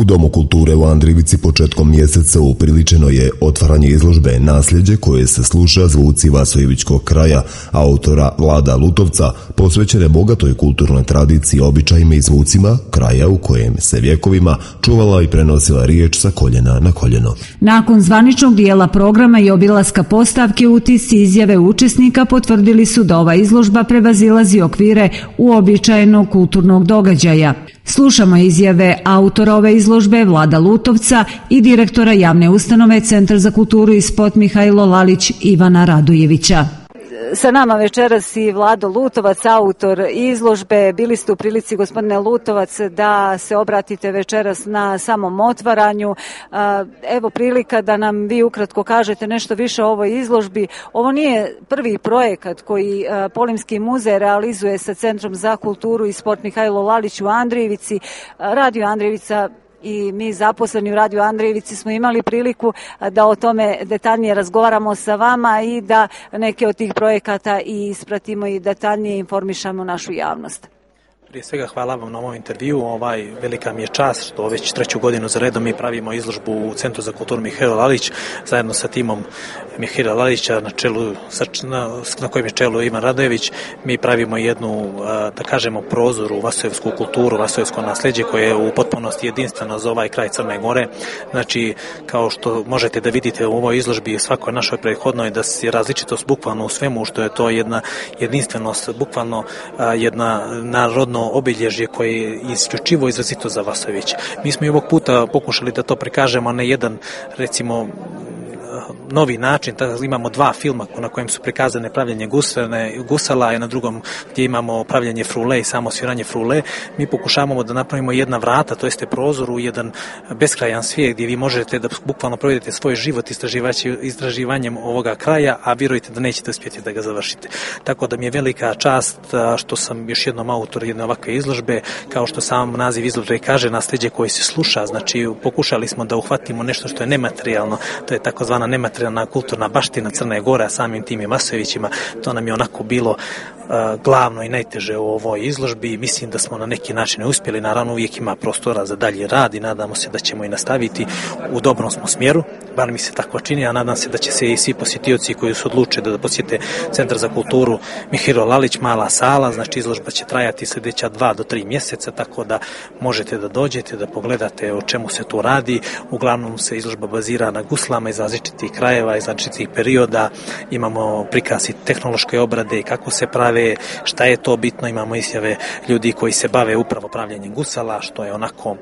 U Domu kulture u Andrijevici početkom mjeseca upriličeno je otvaranje izložbe Nasljeđe koje se sluša zvuci Vasojevićkog kraja autora Vlada Lutovca, posvećene bogatoj kulturnoj tradiciji, običajima i zvucima kraja u kojem se vjekovima čuvala i prenosila riječ sa koljena na koljeno. Nakon zvaničnog dijela programa i obilaska postavke, utisci i izjave učesnika potvrdili su da ova izložba prevazilazi okvire uobičajenog kulturnog događaja. Slušamo izjave autora ove izložbe Vlada Lutovca i direktora javne ustanove Centar za kulturu i sport Mihajlo Lalić Ivana Radojevića. Sa nama večeras i Vlado Lutovac, autor izložbe. Bili ste u prilici, gospodine Lutovac, da se obratite večeras na samom otvaranju. Evo prilika da nam vi ukratko kažete nešto više o ovoj izložbi. Ovo nije prvi projekat koji Polimski muzej realizuje sa Centrom za kulturu i sport Mihajlo Lalić u Andrijevici. Radio Andrijevica i mi zaposleni u Radio Andrijevici smo imali priliku da o tome detaljnije razgovaramo sa vama i da neke od tih projekata i ispratimo i detaljnije informišamo našu javnost. Prije svega hvala vam na ovom intervju. Velika mi je čast što već 3. godinu za redom mi pravimo izložbu u Centru za kulturu Mihajlo Lalić zajedno sa timom Mihajla Lalića na kojem je čelu Ivan Radojević. Mi pravimo jednu, da kažemo, prozor u vasojevsku kulturu, vasojevsko nasljeđe koje je u potpunosti jedinstveno za ovaj kraj Crne Gore. Znači, kao što možete da vidite u ovoj izložbi, svakoj našoj prethodnoj, da je različitost bukvalno u svemu, što je to jedna jedinstvenost, bukvalno jedna narodno obilježje koje je isključivo izrazito za Vasojević. Mi smo i ovog puta pokušali da to prikažemo na jedan, recimo, novi način. Imamo 2 filma na kojem su prikazane pravljenje gusala i na drugom gdje imamo pravljenje frule i samo sviranje frule. Mi pokušavamo da napravimo jedna vrata, to jeste prozor u jedan beskrajan svijet gdje vi možete da bukvalno provedete svoj život istraživanjem ovoga kraja, a vjerujte da nećete uspjeti da ga završite. Tako da mi je velika čast što sam još jednom autor jedne ovakve izložbe, kao što sam naziv izložbe kaže, nasljeđe koje se sluša. Znači, pokušali smo da uhvatimo nešto što je nematerijalno, to je takozvana nematerijalna kulturna baština Crne Gore, a samim tim i Vasojevićima. To nam je onako bilo glavno i najteže u ovoj izložbi. Mislim da smo na neki način uspjeli. Naravno, uvijek ima prostora za dalji rad i nadamo se da ćemo i nastaviti. U dobrom smo smjeru, bar mi se tako čini, a nadam se da će se i svi posjetioci koji su odlučili da posjete Centar za kulturu Mihajlo Lalić, mala sala, znači izložba će trajati sljedeća 2 do 3 mjeseca, tako da možete da dođete, da pogledate o čemu se tu radi. Uglavnom se izložba bazira na guslama iz različitih krajeva, iz različitih perioda. Imamo prikaz i tehnološke obrade i kako se prave, šta je to bitno. Imamo izjave ljudi koji se bave upravo pravljenjem gusala, što je onako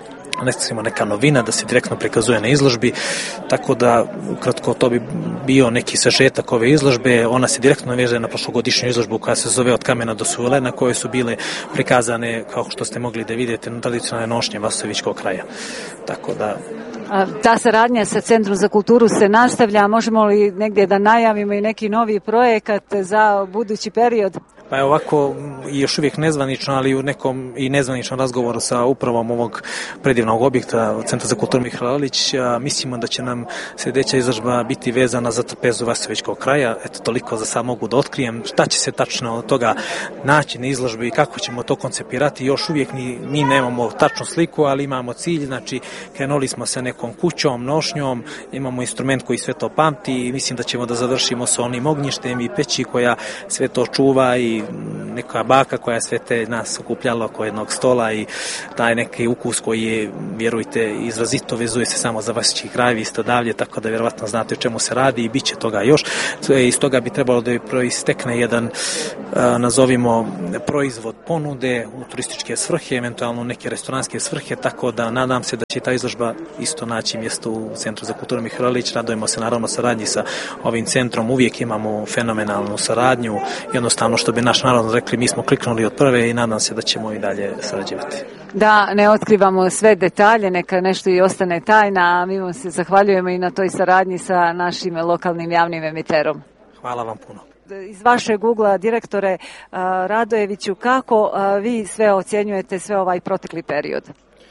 neka novina da se direktno prikazuje na izložbi, tako da ukratko to bi bio neki sažetak ove izložbe. Ona se direktno veže na prošlogodišnju izložbu koja se zove Od kamena do sule, na kojoj su bile prikazane, kao što ste mogli da vidite, tradicionalne nošnje Vasojevićkog kraja. Tako da ta saradnja sa Centrom za kulturu se nastavlja. Možemo li negdje da najavimo i neki novi projekat za budući period? Pa je ovako još uvijek nezvanično, ali u nekom i nezvaničnom razgovoru sa upravom ovog predivnog objekta Centra za kulturu Mihajlo Lalić, mislimo da će nam sljedeća izložba biti vezana za trpezu Vasojevićkog kraja. Eto, toliko za sad mogu da otkrijem. Šta će se tačno od toga naći na izložbi i kako ćemo to koncipirati, još uvijek mi nemamo tačnu sliku, ali imamo cilj. Znači, krenuli smo sa nekom kućom, nošnjom, imamo instrument koji sve to pamti i mislim da ćemo da završimo sa onim ognjištem i peći koja sve to čuva i neka baka koja sve te nas okupljala oko jednog stola i taj neki ukus koji je, vjerujte, izrazito vezuje se samo za Vasojevićki kraj, vi ste odavlje, tako da vjerovatno znate o čemu se radi i bit će toga još. Iz toga bi trebalo da proistekne jedan, nazovimo, proizvod ponude u turističke svrhe, eventualno neke restoranske svrhe, tako da nadam se da će ta izložba isto naći mjesto u Centru za kulturu Mihajlo Lalić. Radujemo se naravno saradnji sa ovim centrom, uvijek imamo fenomenalnu saradnju, jednostavno što bi naš narod rekli, mi smo kliknuli od prve i nadam se da ćemo i dalje sarađivati. Da ne otkrivamo sve detalje, neka nešto i ostane tajna, a mi vam se zahvaljujemo i na toj saradnji sa našim lokalnim javnim emiterom. Hvala vam puno. Iz vašeg ugla, direktore Radojeviću, kako vi sve ocjenjujete sve ovaj protekli period?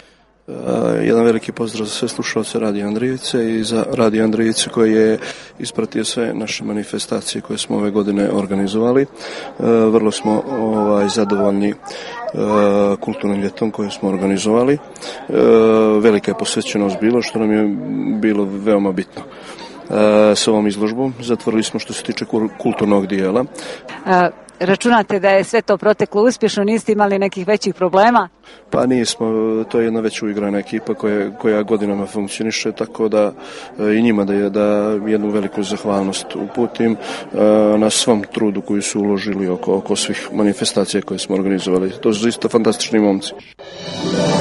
Jedan veliki pozdrav za sve slušalce Radio Andrijevice i za Radio Andrijevice koji je ispratio sve naše manifestacije koje smo ove godine organizovali. Vrlo smo zadovoljni kulturnim ljetom koje smo organizovali. Velika je posvećenost bilo što nam je bilo veoma bitno. S ovom izložbom zatvorili smo što se tiče kulturnog dijela. Računate da je sve to proteklo uspješno, niste imali nekih većih problema? Pa nismo, to je jedna već uigrana ekipa koja godinama funkcioniše, tako da i njima da jednu veliku zahvalnost uputim na svom trudu koji su uložili oko svih manifestacija koje smo organizovali. To su isto fantastični momci.